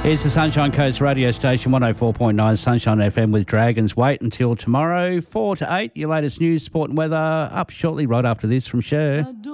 It's the Sunshine Coast radio station, 104.9 Sunshine FM with Dragons. Wait until tomorrow, 4 to 8. Your latest news, sport and weather up shortly right after this from Cher.